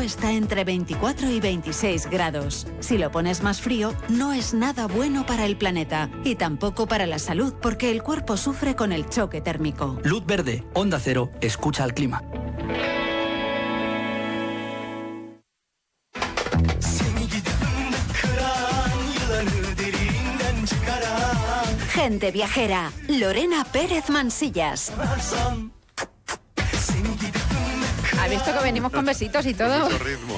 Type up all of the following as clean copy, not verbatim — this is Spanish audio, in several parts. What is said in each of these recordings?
está entre 24 y 26 grados. Si lo pones más frío, no es nada bueno para el planeta y tampoco para la salud, porque el cuerpo sufre con el choque térmico. Luz verde, Onda Cero, escucha al clima. Gente viajera, Lorena Pérez Mansillas. ¿Has visto que venimos con besitos y todo? Con mucho ritmo.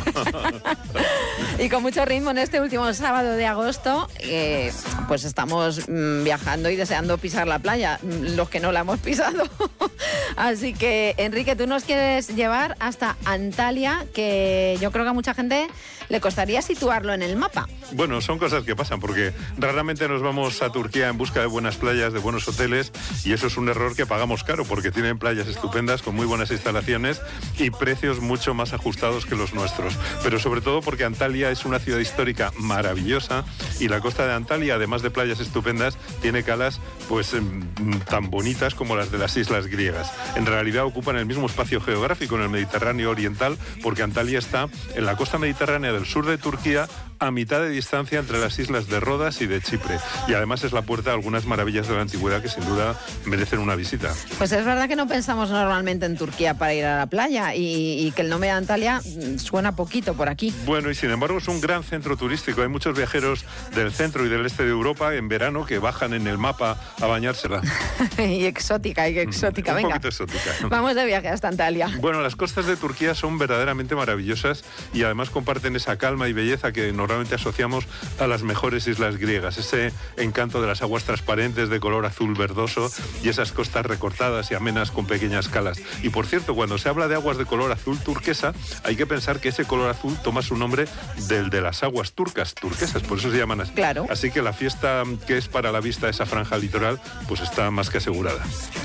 Y con mucho ritmo en este último sábado de agosto, pues estamos viajando y deseando pisar la playa, los que no la hemos pisado. Así que, Enrique, tú nos quieres llevar hasta Antalya, que yo creo que a mucha gente le costaría situarlo en el mapa. Bueno, son cosas que pasan, porque raramente nos vamos a Turquía en busca de buenas playas, de buenos hoteles, y eso es un error que pagamos caro, porque tienen playas estupendas, con muy buenas instalaciones y precios mucho más ajustados que los nuestros. Pero sobre todo porque Antalya es una ciudad histórica maravillosa, y la costa de Antalya, además de playas estupendas, tiene calas pues tan bonitas como las de las islas griegas. En realidad ocupan el mismo espacio geográfico en el Mediterráneo oriental, porque Antalya está en la costa mediterránea del sur de Turquía, a mitad de distancia entre las islas de Rodas y de Chipre, y además es la puerta a algunas maravillas de la antigüedad que sin duda merecen una visita. Pues es verdad que no pensamos normalmente en Turquía para ir a la playa, y que el nombre de Antalya suena poquito por aquí. Bueno, y sin embargo es un gran centro turístico. Hay muchos viajeros del centro y del este de Europa en verano que bajan en el mapa a bañársela. Y exótica, venga. Un poquito exótica. Vamos de viaje hasta Antalya. Bueno, las costas de Turquía son verdaderamente maravillosas, y además comparten esa calma y belleza que normalmente asociamos a las mejores islas griegas, ese encanto de las aguas transparentes de color azul verdoso y esas costas recortadas y amenas con pequeñas calas. Y por cierto, cuando se habla de aguas de color azul turquesa, hay que pensar que ese color azul toma su nombre del de las aguas turquesas, por eso se llaman así. Claro. Así que la fiesta que es para la vista de esa franja litoral, pues está más que asegurada.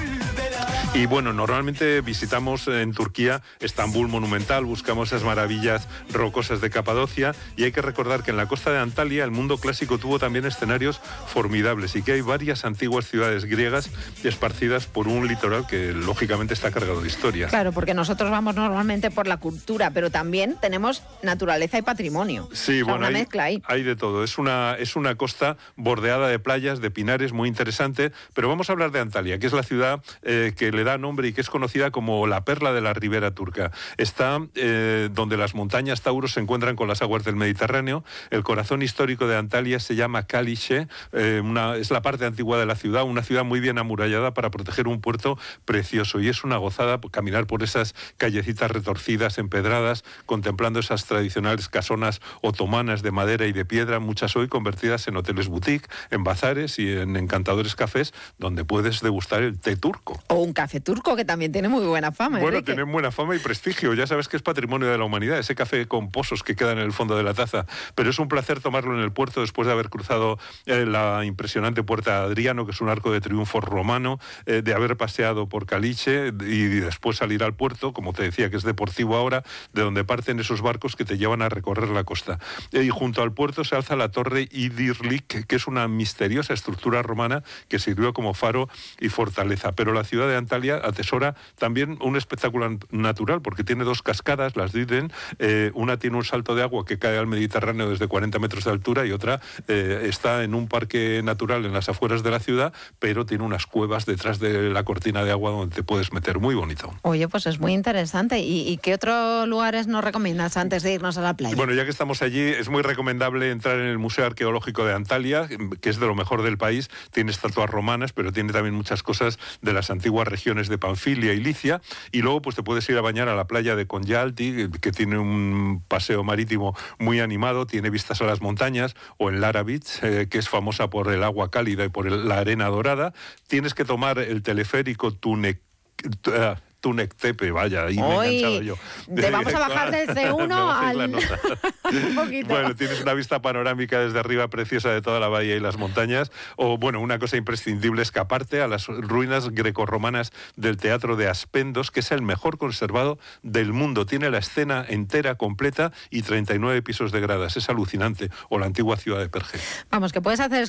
Y bueno, normalmente visitamos en Turquía Estambul monumental, buscamos esas maravillas rocosas de Capadocia, y hay que recordar que en la costa de Antalya el mundo clásico tuvo también escenarios formidables, y que hay varias antiguas ciudades griegas esparcidas por un litoral que lógicamente está cargado de historia. Claro, porque nosotros vamos normalmente por la cultura, pero también tenemos naturaleza y patrimonio. Sí, bueno, una mezcla ahí. Hay de todo. Es una costa bordeada de playas, de pinares, muy interesante, pero vamos a hablar de Antalya, que es la ciudad que le da nombre y que es conocida como la perla de la ribera turca. Está donde las montañas Taurus se encuentran con las aguas del Mediterráneo. El corazón histórico de Antalya se llama Kaliche, es la parte antigua de la ciudad, una ciudad muy bien amurallada para proteger un puerto precioso, y es una gozada caminar por esas callecitas retorcidas, empedradas, contemplando esas tradicionales casonas otomanas de madera y de piedra, muchas hoy convertidas en hoteles boutique, en bazares y en encantadores cafés donde puedes degustar el té turco. O un café turco, que también tiene muy buena fama. Bueno, Enrique. tiene buena fama y prestigio. Ya sabes que es patrimonio de la humanidad, ese café con pozos que quedan en el fondo de la taza. Pero es un placer tomarlo en el puerto después de haber cruzado la impresionante Puerta Adriano, que es un arco de triunfo romano, de haber paseado por Kaliche y después salir al puerto, como te decía, que es deportivo ahora, de donde parten esos barcos que te llevan a recorrer la costa. Y junto al puerto se alza la torre Idirlik, que es una misteriosa estructura romana que sirvió como faro y fortaleza. Pero la ciudad de Antalya atesora también un espectáculo natural, porque tiene dos cascadas, las Diden, una tiene un salto de agua que cae al Mediterráneo desde 40 metros de altura, y otra está en un parque natural en las afueras de la ciudad, pero tiene unas cuevas detrás de la cortina de agua donde te puedes meter, muy bonito. Oye, pues es muy interesante. ¿Y qué otros lugares nos recomiendas antes de irnos a la playa? Bueno, ya que estamos allí, es muy recomendable entrar en el Museo Arqueológico de Antalya, que es de lo mejor del país. Tiene estatuas romanas, pero tiene también muchas cosas de las antiguas regiones de Panfilia y Licia, y luego pues te puedes ir a bañar a la playa de Konyaaltı, que tiene un paseo marítimo muy animado, tiene vistas a las montañas, o en Lara Beach, que es famosa por el agua cálida y por la arena dorada. Tienes que tomar el teleférico Tunektepe, vaya, ahí me he enganchado yo. Te vamos a bajar del C1 al... Un poquito. Bueno, tienes una vista panorámica desde arriba preciosa de toda la bahía y las montañas. O, bueno, una cosa imprescindible, escaparte a las ruinas grecorromanas del Teatro de Aspendos, que es el mejor conservado del mundo. Tiene la escena entera, completa, y 39 pisos de gradas. Es alucinante. O la antigua ciudad de Perge. Vamos, que puedes hacer